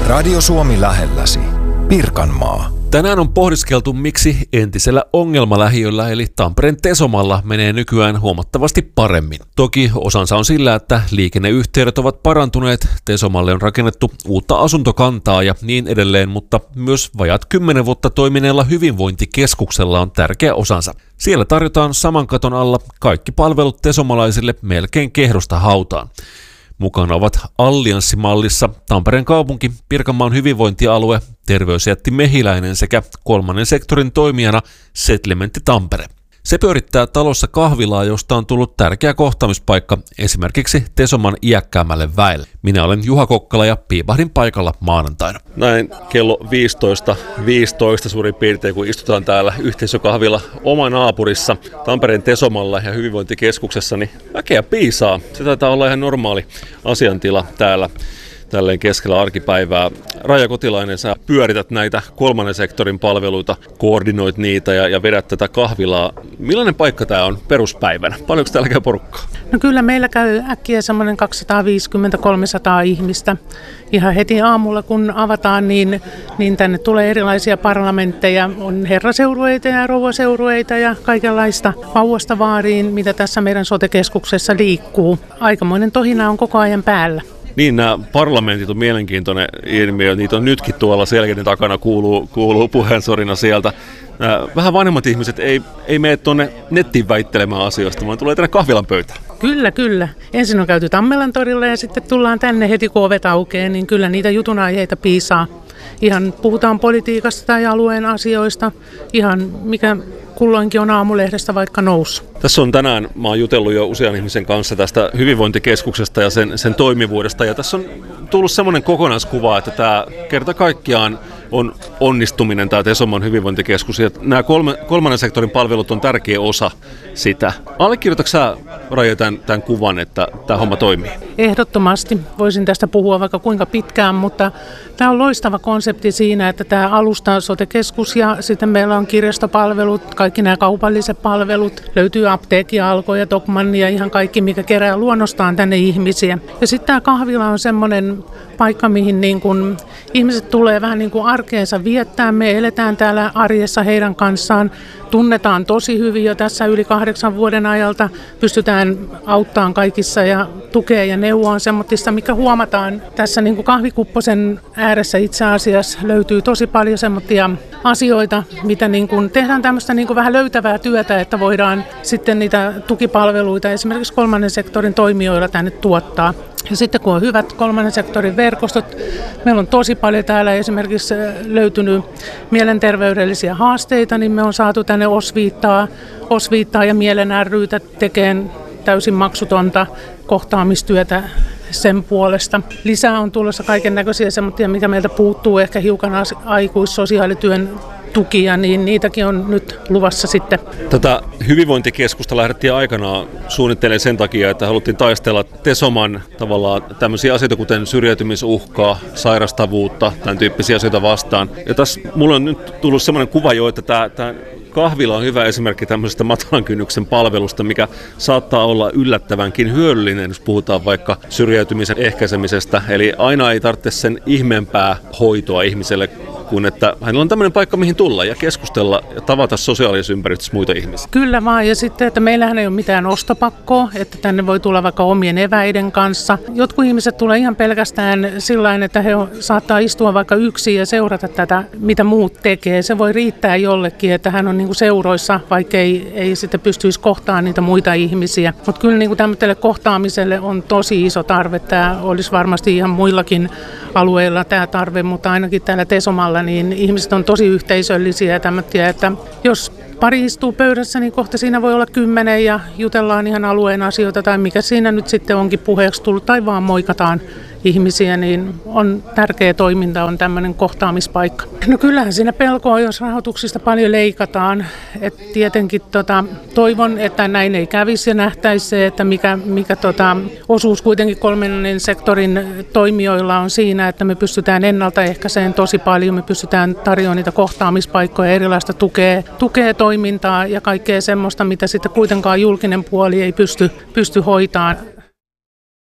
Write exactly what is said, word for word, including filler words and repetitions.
Radio Suomi lähelläsi. Pirkanmaa. Tänään on pohdiskeltu, miksi entisellä ongelmalähiöllä eli Tampereen Tesomalla menee nykyään huomattavasti paremmin. Toki osansa on sillä, että liikenneyhteydet ovat parantuneet, Tesomalle on rakennettu uutta asuntokantaa ja niin edelleen, mutta myös vajat kymmenen vuotta toimineella hyvinvointikeskuksella on tärkeä osansa. Siellä tarjotaan saman katon alla kaikki palvelut tesomalaisille melkein kehdosta hautaan. Mukana ovat allianssimallissa Tampereen kaupunki, Pirkanmaan hyvinvointialue, terveysjätti Mehiläinen sekä kolmannen sektorin toimijana Setlementti Tampere. Se pyörittää talossa kahvilaa, josta on tullut tärkeä kohtaamispaikka esimerkiksi Tesoman iäkkäämmälle väelle. Minä olen Juha Kokkala ja piipahdin paikalla maanantaina. Näin kello viisitoista viisitoista suurin piirtein, kun istutaan täällä yhteisökahvilla oma naapurissa Tampereen Tesomalla ja hyvinvointikeskuksessa, niin väkeä piisaa. Se taitaa olla ihan normaali asiantila täällä. Tälleen keskellä arkipäivää. Raija Kotilainen, sä pyörität näitä kolmannen sektorin palveluita, koordinoit niitä ja, ja vedät tätä kahvilaa. Millainen paikka tämä on peruspäivänä? Paljonko täällä käy porukkaa? No kyllä meillä käy äkkiä semmoinen kaksisataaviisikymmentä kolmesataa ihmistä. Ihan heti aamulla kun avataan, niin, niin tänne tulee erilaisia parlamentteja. On herraseurueita ja rouvaseurueita ja kaikenlaista vauvasta vaariin, mitä tässä meidän sote-keskuksessa liikkuu. Aikamoinen tohina on koko ajan päällä. Niin, nämä parlamentit on mielenkiintoinen ilmiö. Niitä on nytkin tuolla selkeiden takana, kuuluu, kuuluu puheensorina sieltä. Nämä vähän vanhemmat ihmiset ei, ei mene tuonne nettiin väittelemään asioista, vaan tulee tänne kahvilan pöytään. Kyllä, kyllä. Ensin on käyty Tammelan torilla ja sitten tullaan tänne heti kun ovet aukeaa, niin kyllä niitä jutun aiheita piisaa. Ihan puhutaan politiikasta tai alueen asioista, ihan mikä kulloinkin on aamulehdestä vaikka noussut. Tässä on tänään, mä oon jutellut jo usean ihmisen kanssa tästä hyvinvointikeskuksesta ja sen, sen toimivuudesta. Ja tässä on tullut semmoinen kokonaiskuva, että tämä kerta kaikkiaan on onnistuminen, tämä Tesoman hyvinvointikeskus. Ja nämä kolme, kolmannen sektorin palvelut on tärkeä osa sitä. Allekirjoitatko sä, Raija, tämän, tämän kuvan, että tämä homma toimii? Ehdottomasti. Voisin tästä puhua vaikka kuinka pitkään, mutta tämä on loistava konsepti siinä, että tämä alustaa sote-keskus ja sitten meillä on kirjastopalvelut, kaikki nämä kaupalliset palvelut, löytyy apteekki, Alko ja Tokmann ja ihan kaikki, mikä kerää luonnostaan tänne ihmisiä. Ja sitten tämä kahvila on semmoinen paikka, mihin niin kun ihmiset tulee vähän niin kuin arkeensa viettää. Me eletään täällä arjessa heidän kanssaan, tunnetaan tosi hyvin jo tässä yli kahdeksan vuoden ajalta. Pystytään auttamaan kaikissa ja tukea ja neuvoa semmoista, mikä huomataan tässä niin kuin kahvikupposen ääressä itse asiassa löytyy tosi paljon semmoisia asioita, mitä niin kuin tehdään tämmöistä niin kuin vähän löytävää työtä, että voidaan sitten niitä tukipalveluita esimerkiksi kolmannen sektorin toimijoilla tänne tuottaa. Ja sitten kun on hyvät kolmannen sektorin verkostot, meillä on tosi paljon täällä esimerkiksi löytynyt mielenterveydellisiä haasteita, niin me on saatu tänne Osviittaa, Osviittaa ja Mielen ry:tä tekemään täysin maksutonta kohtaamistyötä sen puolesta. Lisää on tulossa kaiken näköisiä semmoisia, mikä meiltä puuttuu, ehkä hiukan aikuissosiaalityön tukia, niin niitäkin on nyt luvassa sitten. Tätä hyvinvointikeskusta lähdettiin aikanaan suunnittelemaan sen takia, että haluttiin taistella Tesoman tavallaan tämmöisiä asioita, kuten syrjäytymisuhkaa, sairastavuutta, tämän tyyppisiä asioita vastaan. Ja tässä mulla on nyt tullut semmoinen kuva jo, että tämä, tämä kahvila on hyvä esimerkki tämmöisestä matalan kynnyksen palvelusta, mikä saattaa olla yllättävänkin hyödyllinen, jos puhutaan vaikka syrjäytymisen ehkäisemisestä. Eli aina ei tarvitse sen ihmeempää hoitoa ihmiselle, kun että hänellä on tämmöinen paikka, mihin tulla ja keskustella ja tavata sosiaalisessa ympäristössä muita ihmisiä. Kyllä vaan, ja sitten, että meillähän ei ole mitään ostopakkoa, että tänne voi tulla vaikka omien eväiden kanssa. Jotkut ihmiset tulee ihan pelkästään sillain, että he saattaa istua vaikka yksin ja seurata tätä, mitä muut tekee. Se voi riittää jollekin, että hän on niin kuin seuroissa, vaikka ei, ei sitten pystyisi kohtaamaan niitä muita ihmisiä. Mutta kyllä niin kuin tämmöiselle kohtaamiselle on tosi iso tarve. Tämä olisi varmasti ihan muillakin alueilla tämä tarve, mutta ainakin täällä Tesomalla niin ihmiset on tosi yhteisöllisiä ja tämmöisiä, että jos pari istuu pöydässä, niin kohta siinä voi olla kymmenen ja jutellaan ihan alueen asioita tai mikä siinä nyt sitten onkin puheeksi tullut tai vaan moikataan ihmisiä, niin on tärkeä toiminta, on tämmöinen kohtaamispaikka. No kyllähän siinä pelkoa, jos rahoituksista paljon leikataan. Et tietenkin tota, toivon, että näin ei kävisi ja nähtäisi se, että mikä, mikä tota, osuus kuitenkin kolmannen sektorin toimijoilla on siinä, että me pystytään ennaltaehkäiseen tosi paljon, me pystytään tarjoamaan niitä kohtaamispaikkoja, erilaista tukea, tukea toimintaa ja kaikkea semmoista, mitä sitten kuitenkaan julkinen puoli ei pysty, pysty hoitamaan.